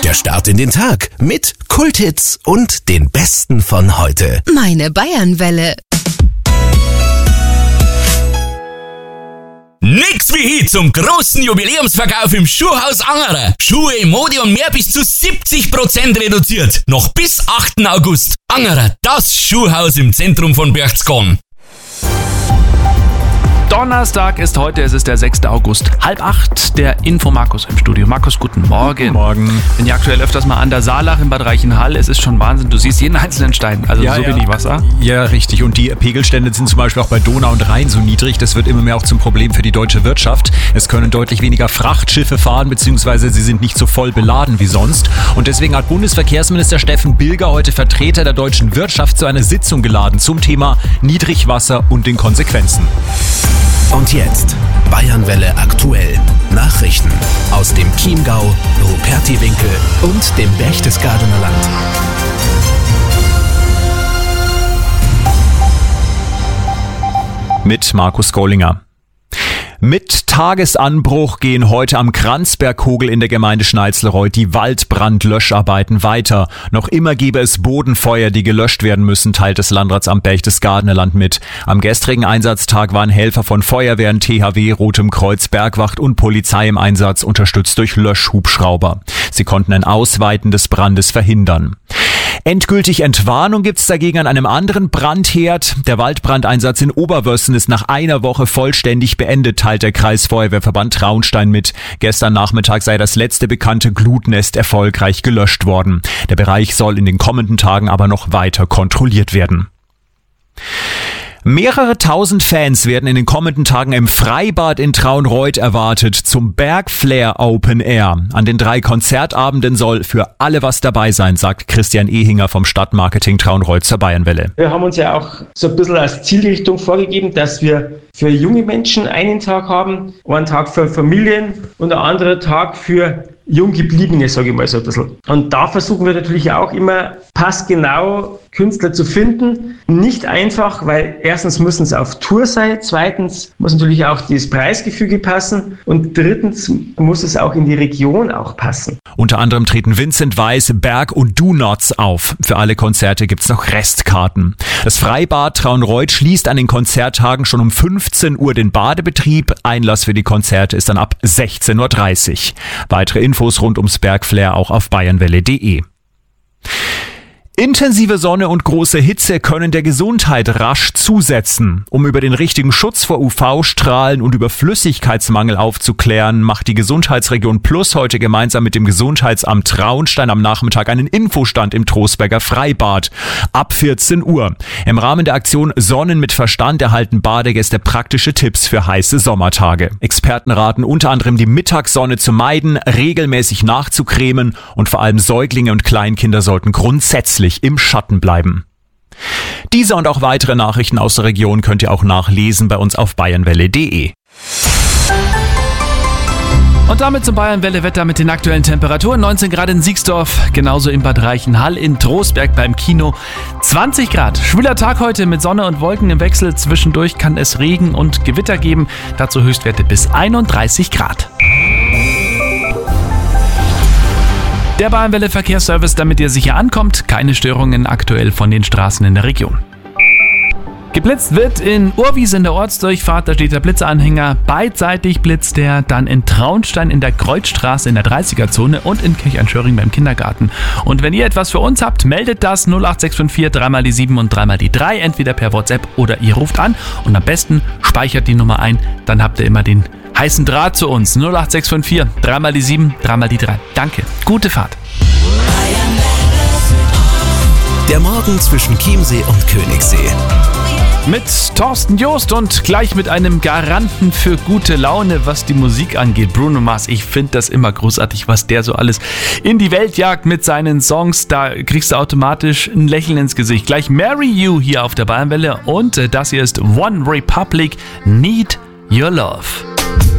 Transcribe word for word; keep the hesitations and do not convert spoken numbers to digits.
Guter Start in den Tag mit Kulthits und den Besten von heute. Meine Bayernwelle. Nix wie hier zum großen Jubiläumsverkauf im Schuhhaus Angerer. Schuhe, Mode und mehr bis zu siebzig Prozent reduziert. Noch bis achten August. Angerer, das Schuhhaus im Zentrum von Berchtesgaden. Donnerstag ist heute, es ist der sechster August, halb acht, der Info Markus im Studio. Markus, guten Morgen. Guten Morgen. Bin ja aktuell öfters mal an der Saalach in Bad Reichenhall. Es ist schon Wahnsinn, du siehst jeden einzelnen Stein, also ja, so ja. wenig Wasser. Ja, richtig. Und die Pegelstände sind zum Beispiel auch bei Donau und Rhein so niedrig. Das wird immer mehr auch zum Problem für die deutsche Wirtschaft. Es können deutlich weniger Frachtschiffe fahren, beziehungsweise sie sind nicht so voll beladen wie sonst. Und deswegen hat Bundesverkehrsminister Steffen Bilger heute Vertreter der deutschen Wirtschaft zu einer Sitzung geladen zum Thema Niedrigwasser und den Konsequenzen. Und jetzt Bayernwelle aktuell. Nachrichten aus dem Chiemgau, Rupertiwinkel und dem Berchtesgadener Land. Mit Markus Gollinger. Mit Tagesanbruch gehen heute am Kranzberghogel in der Gemeinde Schneizelreuth die Waldbrandlöscharbeiten weiter. Noch immer gebe es Bodenfeuer, die gelöscht werden müssen, teilt das Landratsamt Berchtesgadener Land mit. Am gestrigen Einsatztag waren Helfer von Feuerwehren, T H W, Rotem Kreuz, Bergwacht und Polizei im Einsatz, unterstützt durch Löschhubschrauber. Sie konnten ein Ausweiten des Brandes verhindern. Endgültig Entwarnung gibt's dagegen an einem anderen Brandherd. Der Waldbrandeinsatz in Oberwössen ist nach einer Woche vollständig beendet, teilt der Kreisfeuerwehrverband Traunstein mit. Gestern Nachmittag sei das letzte bekannte Glutnest erfolgreich gelöscht worden. Der Bereich soll in den kommenden Tagen aber noch weiter kontrolliert werden. Mehrere tausend Fans werden in den kommenden Tagen im Freibad in Traunreuth erwartet zum Bergflair Open Air. An den drei Konzertabenden soll für alle was dabei sein, sagt Christian Ehinger vom Stadtmarketing Traunreuth zur Bayernwelle. Wir haben uns ja auch so ein bisschen als Zielrichtung vorgegeben, dass wir für junge Menschen einen Tag haben, einen Tag für Familien und einen anderen Tag für Junggebliebene, sage ich mal so ein bisschen. Und da versuchen wir natürlich auch immer passgenau Künstler zu finden. Nicht einfach, weil erstens müssen es auf Tour sein, zweitens muss natürlich auch das Preisgefüge passen und drittens muss es auch in die Region auch passen. Unter anderem treten Vincent Weiss, Berg und Do Nots auf. Für alle Konzerte gibt's noch Restkarten. Das Freibad Traunreuth schließt an den Konzerttagen schon um fünfzehn Uhr den Badebetrieb. Einlass für die Konzerte ist dann ab sechzehn Uhr dreißig. Weitere Infos rund ums Bergflair auch auf bayernwelle punkt de. Intensive Sonne und große Hitze können der Gesundheit rasch zusetzen. Um über den richtigen Schutz vor U V-Strahlen und über Flüssigkeitsmangel aufzuklären, macht die Gesundheitsregion Plus heute gemeinsam mit dem Gesundheitsamt Traunstein am Nachmittag einen Infostand im Trostberger Freibad. Ab vierzehn Uhr. Im Rahmen der Aktion Sonnen mit Verstand erhalten Badegäste praktische Tipps für heiße Sommertage. Experten raten unter anderem, die Mittagssonne zu meiden, regelmäßig nachzucremen und vor allem Säuglinge und Kleinkinder sollten grundsätzlich im Schatten bleiben. Diese und auch weitere Nachrichten aus der Region könnt ihr auch nachlesen bei uns auf bayernwelle punkt de. Und damit zum Bayernwelle-Wetter mit den aktuellen Temperaturen. neunzehn Grad in Siegsdorf, genauso in Bad Reichenhall, in Trostberg beim Kino. zwanzig Grad. Schwüler Tag heute mit Sonne und Wolken im Wechsel. Zwischendurch kann es Regen und Gewitter geben. Dazu Höchstwerte bis einunddreißig Grad. Der Bayernwelle Verkehrsservice, damit ihr sicher ankommt. Keine Störungen aktuell von den Straßen in der Region. Geblitzt wird in Urwies in der Ortsdurchfahrt, da steht der Blitzanhänger. Beidseitig blitzt der, dann in Traunstein in der Kreuzstraße in der dreißiger-Zone und in Kircheinschöring beim Kindergarten. Und wenn ihr etwas für uns habt, meldet das null acht sechs fünf vier drei mal die sieben und drei mal die drei, entweder per WhatsApp oder ihr ruft an und am besten speichert die Nummer ein, dann habt ihr immer den heißen Draht zu uns. null acht sechs fünf vier drei mal die sieben, drei mal die drei. Danke, gute Fahrt. Der Morgen zwischen Chiemsee und Königssee. Mit Thorsten Joost und gleich mit einem Garanten für gute Laune, was die Musik angeht. Bruno Mars, ich finde das immer großartig, was der so alles in die Welt jagt mit seinen Songs. Da kriegst du automatisch ein Lächeln ins Gesicht. Gleich Marry You hier auf der Bayernwelle und das hier ist One Republic, Need Your Love.